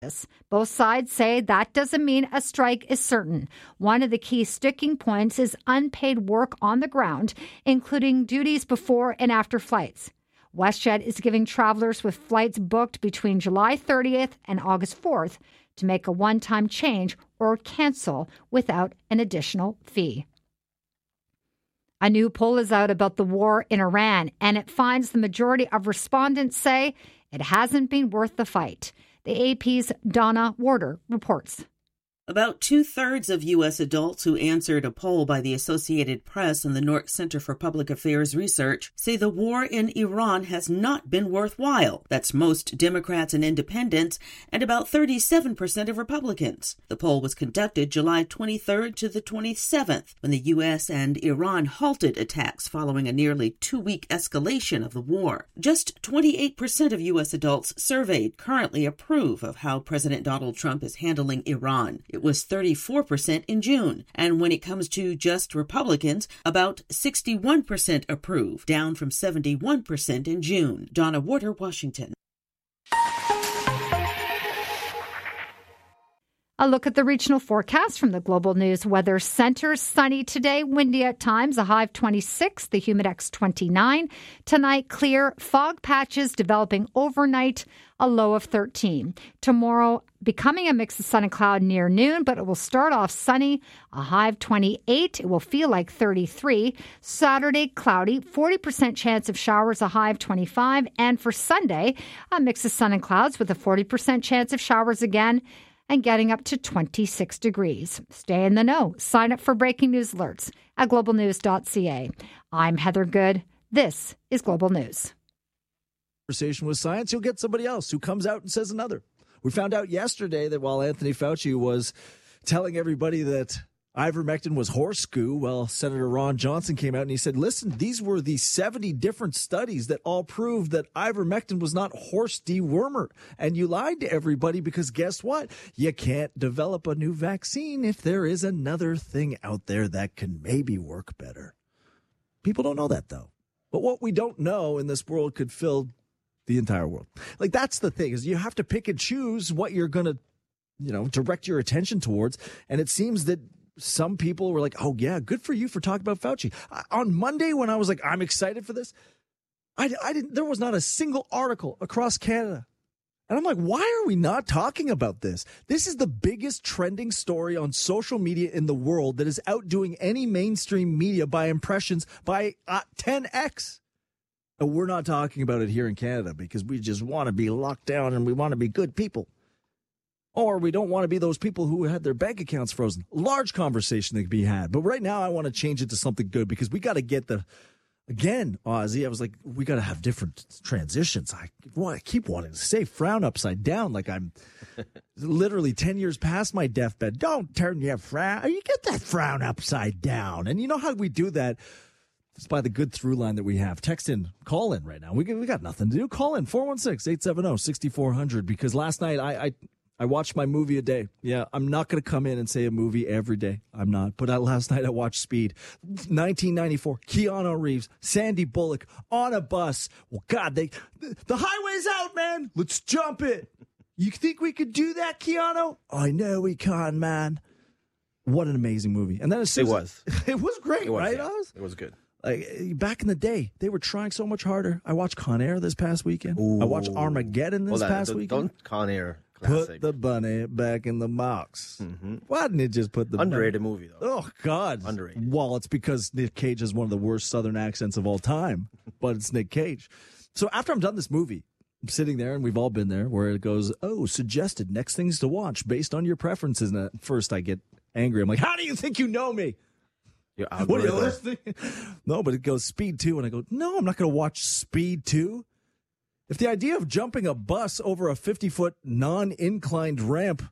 Both sides say that doesn't mean a strike is certain. One of the key sticking points is unpaid work on the ground, including duties before and after flights. WestJet is giving travelers with flights booked between July 30th and August 4th to make a one-time change or cancel without an additional fee. A new poll is out about the war in Iran, and it finds the majority of respondents say it hasn't been worth the fight. The AP's Donna Warder reports. About 2/3 of U.S. adults who answered a poll by the Associated Press and the Nork Center for Public Affairs Research say the war in Iran has not been worthwhile. That's most Democrats and independents, and about 37% of Republicans. The poll was conducted July 23rd to the 27th, when the U.S. and Iran halted attacks following a nearly 2-week escalation of the war. Just 28% of U.S. adults surveyed currently approve of how President Donald Trump is handling Iran. It was 34% in June. And when it comes to just Republicans, about 61% approve, down from 71% in June. Donna Warder, Washington. A look at the regional forecast from the Global News Weather Center. Sunny today, windy at times, a high of 26, the humidex 29. Tonight, clear, fog patches developing overnight, a low of 13. Tomorrow, becoming a mix of sun and cloud near noon, but it will start off sunny, a high of 28. It will feel like 33. Saturday, cloudy, 40% chance of showers, a high of 25. And for Sunday, a mix of sun and clouds with a 40% chance of showers again, and getting up to 26 degrees. Stay in the know. Sign up for breaking news alerts at globalnews.ca. I'm Heather Good. This is Global News. Conversation with science, you'll get somebody else who comes out and says another. We found out yesterday that while Anthony Fauci was telling everybody that ivermectin was horse goo, well, Senator Ron Johnson came out and he said, listen, these were the 70 different studies that all proved that ivermectin was not horse dewormer. And you lied to everybody because guess what? You can't develop a new vaccine if there is another thing out there that can maybe work better. People don't know that, though. But what we don't know in this world could fill the entire world. Like, that's the thing, is you have to pick and choose what you're going to, direct your attention towards. And it seems that some people were like, oh, yeah, good for you for talking about Fauci. On Monday, when I was like, I'm excited for this, there was not a single article across Canada. And I'm like, why are we not talking about this? This is the biggest trending story on social media in the world that is outdoing any mainstream media by impressions by 10x. And we're not talking about it here in Canada because we just want to be locked down and we want to be good people. Or we don't want to be those people who had their bank accounts frozen. Large conversation that could be had. But right now I want to change it to something good because we got to get again, Ozzy, I was like, we got to have different transitions. I keep wanting to say frown upside down like I'm literally 10 years past my deathbed. Don't turn your frown. You get that frown upside down. And you know how we do that? It's by the good through line that we have. Text in, call in right now. We got nothing to do. Call in 416-870-6400 because last night I watched my movie a day. Yeah, I'm not going to come in and say a movie every day. I'm not. But last night I watched Speed. 1994, Keanu Reeves, Sandy Bullock on a bus. Well, God, the highway's out, man. Let's jump it. You think we could do that, Keanu? I know we can, man. What an amazing movie. And then it was great, right? Yeah. It was good. Like, back in the day, they were trying so much harder. I watched Con Air this past weekend. Ooh. I watched Armageddon this past weekend. Don't Con Air. Classic. Put the bunny back in the box. Mm-hmm. Why didn't it just put the underrated movie though? Oh God, underrated. Well, it's because Nick Cage has one of the worst Southern accents of all time, but it's Nick Cage. So after I'm done this movie, I'm sitting there, and we've all been there, where it goes, "Oh, suggested next things to watch based on your preferences." And at first, I get angry. I'm like, "How do you think you know me?" What are you listening? No, but it goes Speed 2, and I go, "No, I'm not going to watch Speed 2." If the idea of jumping a bus over a 50-foot non-inclined ramp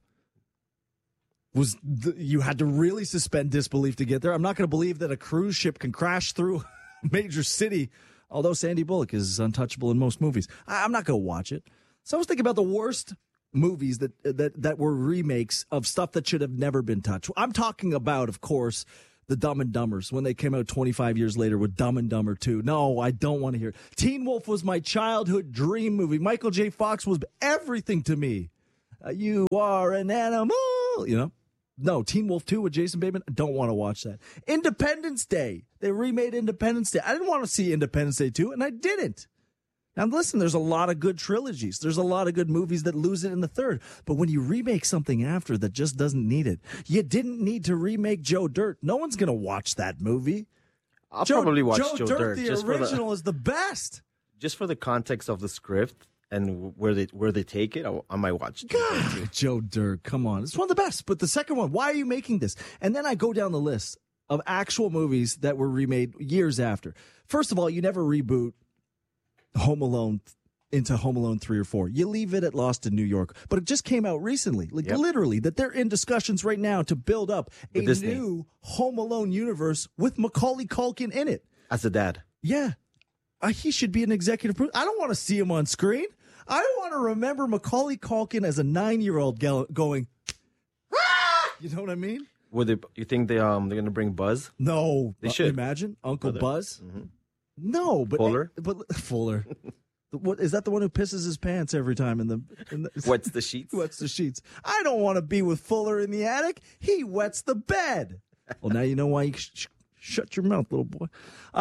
was you had to really suspend disbelief to get there, I'm not going to believe that a cruise ship can crash through a major city, although Sandy Bullock is untouchable in most movies. I'm not going to watch it. So I was thinking about the worst movies that were remakes of stuff that should have never been touched. I'm talking about, of course, the Dumb and Dumbers, when they came out 25 years later with Dumb and Dumber 2. No, I don't want to hear it. Teen Wolf was my childhood dream movie. Michael J. Fox was everything to me. You are an animal, you know? No, Teen Wolf 2 with Jason Bateman. I don't want to watch that. Independence Day. They remade Independence Day. I didn't want to see Independence Day 2, and I didn't. Now, listen, there's a lot of good trilogies. There's a lot of good movies that lose it in the third. But when you remake something after that just doesn't need it, you didn't need to remake Joe Dirt. No one's going to watch that movie. I'll probably watch Joe Dirt. Dirt. The original is the best. Just for the context of the script and where they take it, I might watch it. God, Joe Dirt, come on. It's one of the best. But the second one, why are you making this? And then I go down the list of actual movies that were remade years after. First of all, you never reboot Home Alone into Home Alone 3 or 4. You leave it at Lost in New York. But it just came out recently, literally, that they're in discussions right now to build up a new Home Alone universe with Macaulay Culkin in it. As a dad. Yeah. He should be an executive producer. I don't want to see him on screen. I want to remember Macaulay Culkin as a 9-year-old going, ah! You know what I mean? You think they're going to bring Buzz? No. They should. Imagine Uncle Buzz? Mm-hmm. No, but Fuller. What is that? The one who pisses his pants every time in the wets the sheets. Wets the sheets. I don't want to be with Fuller in the attic. He wets the bed. Well, now you know why you shut your mouth, little boy.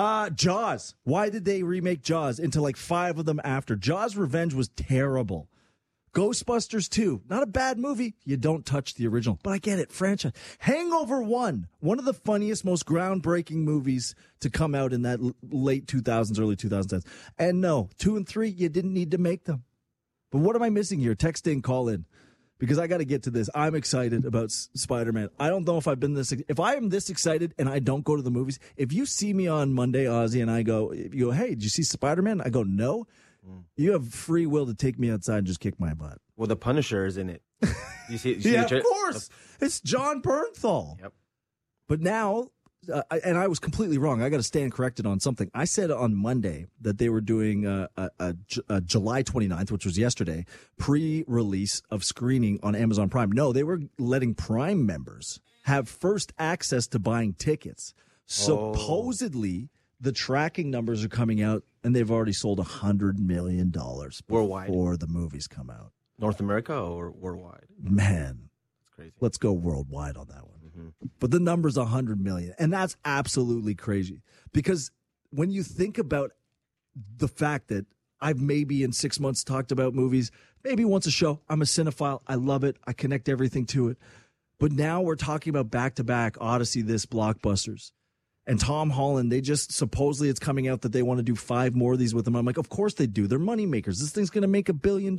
Jaws. Why did they remake Jaws into like 5 of them after? Jaws Revenge was terrible. Ghostbusters 2, not a bad movie. You don't touch the original, but I get it. Franchise. Hangover 1, one of the funniest, most groundbreaking movies to come out in that late 2000s, early 2010s. And no, 2 and 3, you didn't need to make them. But what am I missing here? Text in, call in, because I got to get to this. I'm excited about Spider-Man. I don't know if if I am this excited and I don't go to the movies. If you see me on Monday, Ozzy, and you go, hey, did you see Spider-Man? I go, no. You have free will to take me outside and just kick my butt. Well, the Punisher is in it. You see yeah, of course. It's John Bernthal. Yep. But now, and I was completely wrong. I got to stand corrected on something. I said on Monday that they were doing a July 29th, which was yesterday, pre-release of screening on Amazon Prime. No, they were letting Prime members have first access to buying tickets. Supposedly, the tracking numbers are coming out, and they've already sold $100 million worldwide before the movies come out. North America or worldwide? Man, that's crazy. Let's go worldwide on that one. Mm-hmm. But the number's $100 million, and that's absolutely crazy. Because when you think about the fact that I've maybe in 6 months talked about movies, maybe once a show, I'm a cinephile. I love it. I connect everything to it. But now we're talking about back-to-back Odyssey, blockbusters. And Tom Holland, they just supposedly it's coming out that they want to do 5 more of these with him. I'm like, of course they do. They're money makers. This thing's going to make $1 billion.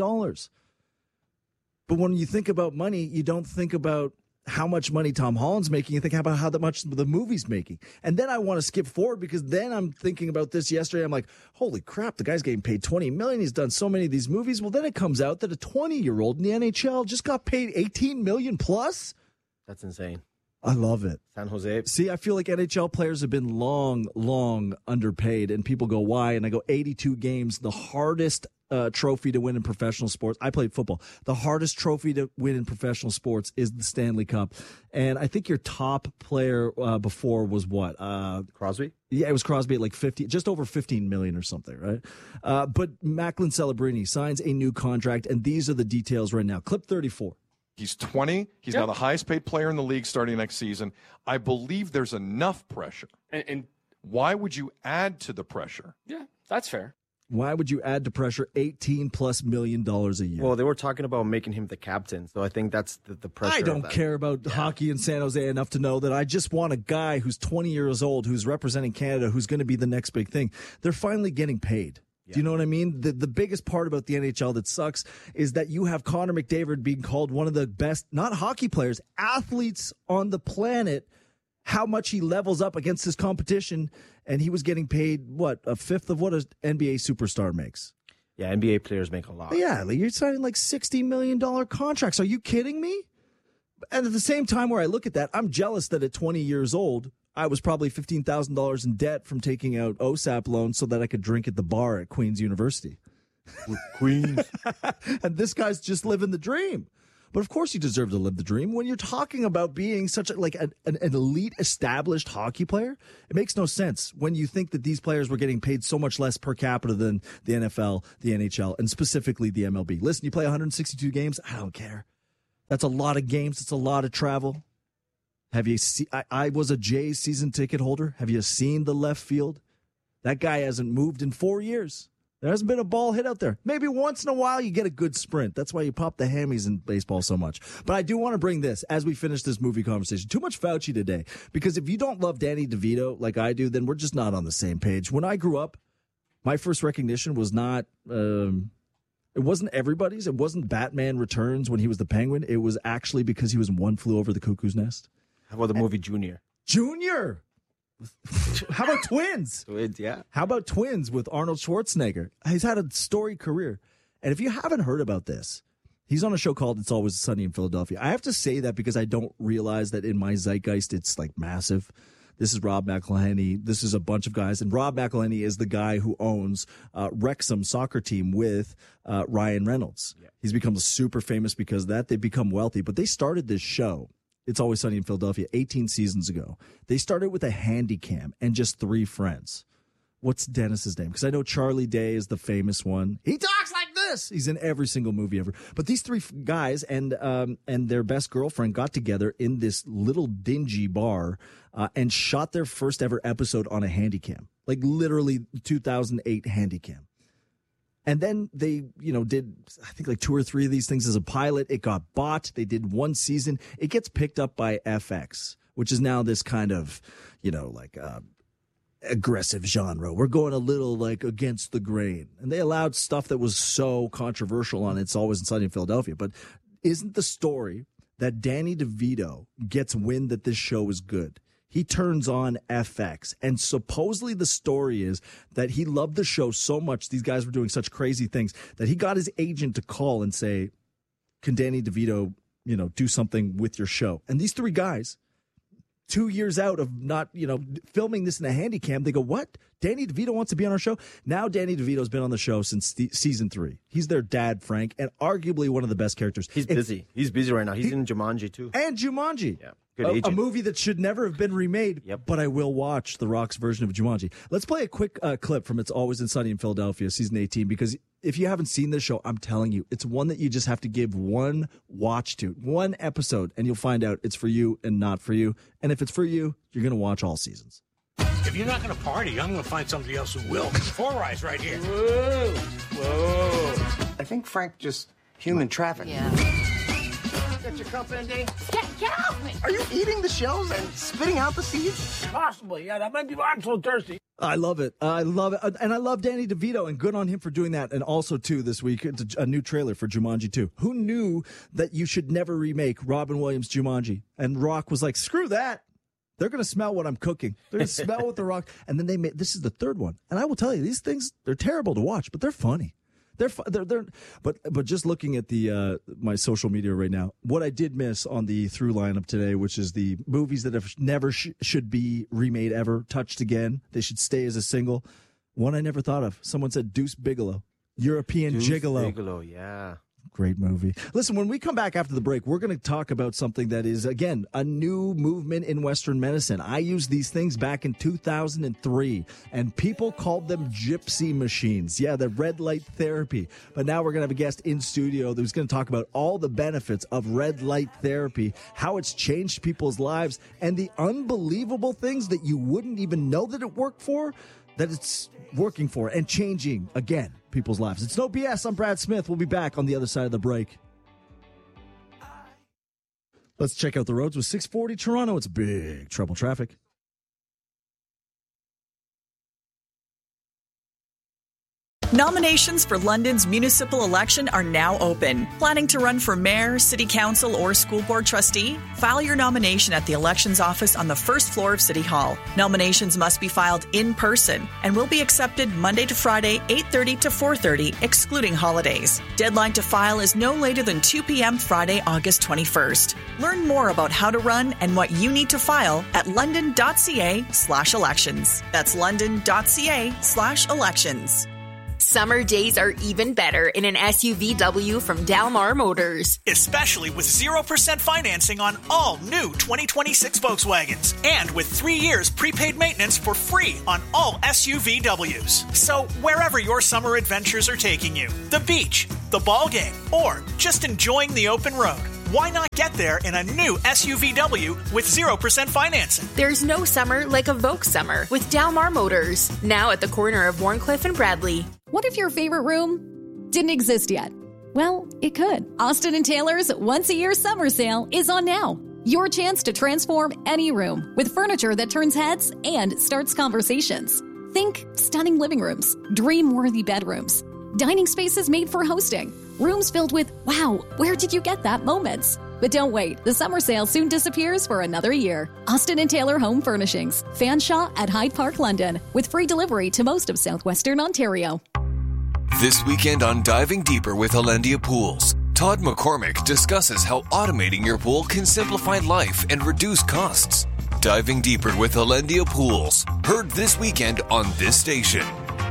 But when you think about money, you don't think about how much money Tom Holland's making. You think about how much the movie's making. And then I want to skip forward because then I'm thinking about this yesterday. I'm like, holy crap, the guy's getting paid $20 million. He's done so many of these movies. Well, then it comes out that a 20-year-old in the NHL just got paid $18 million plus. That's insane. I love it. San Jose. See, I feel like NHL players have been long underpaid, and people go, why? And I go, 82 games, the hardest trophy to win in professional sports. I played football. The hardest trophy to win in professional sports is the Stanley Cup. And I think your top player before was what? Crosby? Yeah, it was Crosby at like 50, just over 15 million or something, right? But Macklin Celebrini signs a new contract, and these are the details right now. Clip 34. He's 20. He's now the highest paid player in the league starting next season. I believe there's enough pressure. And why would you add to the pressure? Yeah, that's fair. Why would you add to pressure $18+ million a year? Well, they were talking about making him the captain, so I think that's the pressure. I don't care about hockey in San Jose enough to know that I just want a guy who's 20 years old, who's representing Canada, who's going to be the next big thing. They're finally getting paid. Do you know what I mean? The biggest part about the NHL that sucks is that you have Connor McDavid being called one of the best, not hockey players, athletes on the planet, how much he levels up against his competition, and he was getting paid, what, a fifth of what an NBA superstar makes? Yeah, NBA players make a lot. Yeah, you're signing like $60 million contracts. Are you kidding me? And at the same time where I look at that, I'm jealous that at 20 years old, I was probably $15,000 in debt from taking out OSAP loans so that I could drink at the bar at Queen's University. Queens. And this guy's just living the dream. But of course you deserve to live the dream. When you're talking about being such an elite established hockey player, it makes no sense when you think that these players were getting paid so much less per capita than the NFL, the NHL, and specifically the MLB. Listen, you play 162 games, I don't care. That's a lot of games. It's a lot of travel. Have you seen? I was a Jays season ticket holder. Have you seen the left field? That guy hasn't moved in 4 years. There hasn't been a ball hit out there. Maybe once in a while you get a good sprint. That's why you pop the hammies in baseball so much. But I do want to bring this as we finish this movie conversation. Too much Fauci today. Because if you don't love Danny DeVito like I do, then we're just not on the same page. When I grew up, my first recognition was not... it wasn't everybody's. It wasn't Batman Returns when he was the Penguin. It was actually because he was in One Flew Over the Cuckoo's Nest. How about the movie Junior? Junior! How about Twins? Twins, yeah. How about Twins with Arnold Schwarzenegger? He's had a storied career. And if you haven't heard about this, he's on a show called It's Always Sunny in Philadelphia. I have to say that because I don't realize that in my zeitgeist it's like massive. This is Rob McElhenney. This is a bunch of guys. And Rob McElhenney is the guy who owns Wrexham soccer team with Ryan Reynolds. Yeah. He's become super famous because of that. They've become wealthy. But they started this show, It's Always Sunny in Philadelphia, 18 seasons ago. They started with a handy cam and just 3 friends. What's Dennis's name? Because I know Charlie Day is the famous one. He talks like this. He's in every single movie ever. But these 3 guys and their best girlfriend got together in this little dingy bar and shot their first ever episode on a handy cam. Like literally 2008 handy cam. And then they, did, I think, like 2 or 3 of these things as a pilot. It got bought. They did 1 season. It gets picked up by FX, which is now this kind of, aggressive genre. We're going a little like against the grain. And they allowed stuff that was so controversial on It's Always Sunny in Philadelphia. But isn't the story that Danny DeVito gets wind that this show is good? He turns on FX, and supposedly the story is that he loved the show so much, these guys were doing such crazy things, that he got his agent to call and say, can Danny DeVito, do something with your show? And these 3 guys, 2 years out of not, filming this in a handy cam, they go, what? Danny DeVito wants to be on our show? Now Danny DeVito's been on the show since season 3. He's their dad, Frank, and arguably one of the best characters. He's busy. He's busy right now. He's in Jumanji, too. And Jumanji. Yeah. Good agent. A movie that should never have been remade, Yep. But I will watch The Rock's version of Jumanji. Let's play a quick clip from It's Always Sunny in Philadelphia, season 18, because if you haven't seen this show, I'm telling you, it's one that you just have to give one watch to, 1 episode, and you'll find out it's for you and not for you. And if it's for you, you're going to watch all seasons. If you're not going to party, I'm going to find somebody else who will. 4 Eyes right here. Whoa. I think Frank just human trafficked. Yeah. Get your cup, Andy. Get off me! Are you eating the shells and spitting out the seeds? Possibly, yeah. That might be why I'm so thirsty. I love it. I love it. And I love Danny DeVito, and good on him for doing that. And also, too, this week, it's a new trailer for Jumanji 2. Who knew that you should never remake Robin Williams' Jumanji? And Rock was like, screw that. They're going to smell what I'm cooking. They're going to smell what the Rock. And then they made, this is the 3rd one. And I will tell you, these things, they're terrible to watch, but they're funny. But just looking at the my social media right now, what I did miss on the through lineup today, which is the movies that have never should be remade ever, touched again. They should stay as a single. One I never thought of. Someone said Deuce Bigalow, European Gigolo. Gigolo, yeah. Great movie. Listen, when we come back after the break, we're going to talk about something that is, again, a new movement in Western medicine. I used these things back in 2003, and people called them gypsy machines. Yeah, the red light therapy. But now we're going to have a guest in studio who's going to talk about all the benefits of red light therapy, how it's changed people's lives, and the unbelievable things that you wouldn't even know that it worked for, that it's working for and changing, again, people's lives. It's No BS. I'm Brad Smith. We'll be back on the other side of the break. Let's check out the roads with 640 Toronto. It's big trouble traffic. Nominations for London's municipal election are now open. Planning to run for mayor, city council, or school board trustee? File your nomination at the elections office on the first floor of City Hall. Nominations must be filed in person and will be accepted Monday to Friday, 8:30 to 4:30, excluding holidays. Deadline to file is no later than 2 p.m. Friday, August 21st. Learn more about how to run and what you need to file at london.ca/elections. That's london.ca/elections. Summer days are even better in an SUVW from Dalmar Motors. Especially with 0% financing on all new 2026 Volkswagens. And with 3 years prepaid maintenance for free on all SUVWs. So wherever your summer adventures are taking you, the beach, the ball game, or just enjoying the open road, why not get there in a new SUVW with 0% financing? There's no summer like a Volks summer with Dalmar Motors. Now at the corner of Warncliffe and Bradley. What if your favorite room didn't exist yet? Well, it could. Austin & Taylor's once-a-year summer sale is on now. Your chance to transform any room with furniture that turns heads and starts conversations. Think stunning living rooms, dream-worthy bedrooms, dining spaces made for hosting, rooms filled with, wow, where did you get that moments? But don't wait, the summer sale soon disappears for another year. Austin & Taylor Home Furnishings, Fanshawe at Hyde Park, London, with free delivery to most of southwestern Ontario. This weekend on Diving Deeper with Alendia Pools, Todd McCormick discusses how automating your pool can simplify life and reduce costs. Diving Deeper with Alendia Pools, heard this weekend on this station.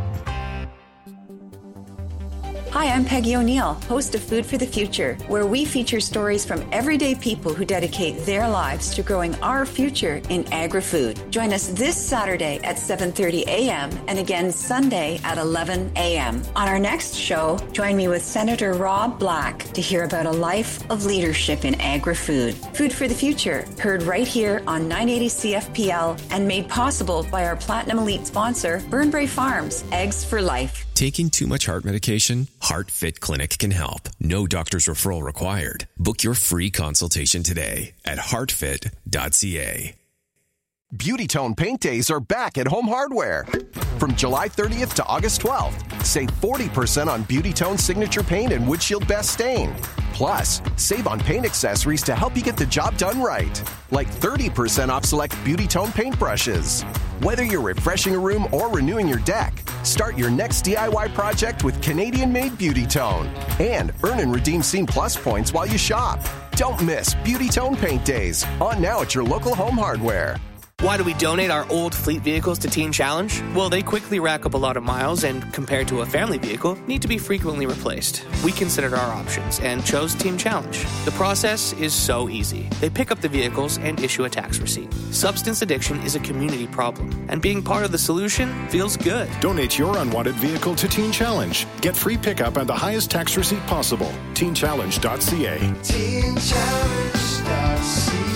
Hi, I'm Peggy O'Neill, host of Food for the Future, where we feature stories from everyday people who dedicate their lives to growing our future in agri-food. Join us this Saturday at 7:30 a.m. and again Sunday at 11 a.m. On our next show, join me with Senator Rob Black to hear about a life of leadership in agri-food. Food for the Future, heard right here on 980 CFPL and made possible by our Platinum Elite sponsor, Burnbrae Farms, Eggs for Life. Taking too much heart medication? HeartFit Clinic can help. No doctor's referral required. Book your free consultation today at heartfit.ca. Beauty Tone Paint Days are back at Home Hardware. From July 30th to August 12th, save 40% on Beauty Tone Signature Paint and Windshield Best Stain. Plus, save on paint accessories to help you get the job done right, like 30% off select Beauty Tone paint brushes. Whether you're refreshing a room or renewing your deck, start your next DIY project with Canadian-made Beauty Tone and earn and redeem Scene Plus points while you shop. Don't miss Beauty Tone Paint Days, on now at your local Home Hardware. Why do we donate our old fleet vehicles to Teen Challenge? Well, they quickly rack up a lot of miles and, compared to a family vehicle, need to be frequently replaced. We considered our options and chose Teen Challenge. The process is so easy. They pick up the vehicles and issue a tax receipt. Substance addiction is a community problem, and being part of the solution feels good. Donate your unwanted vehicle to Teen Challenge. Get free pickup and the highest tax receipt possible. TeenChallenge.ca. TeenChallenge.ca.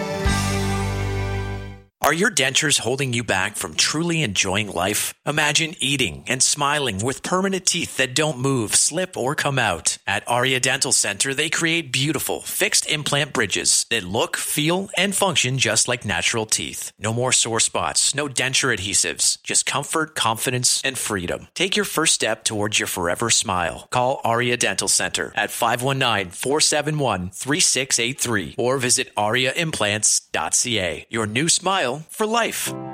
Are your dentures holding you back from truly enjoying life? Imagine eating and smiling with permanent teeth that don't move, slip, or come out. At Aria Dental Center, they create beautiful, fixed implant bridges that look, feel, and function just like natural teeth. No more sore spots, no denture adhesives, just comfort, confidence, and freedom. Take your first step towards your forever smile. Call Aria Dental Center at 519-471-3683 or visit ariaimplants.ca. Your new smile for life.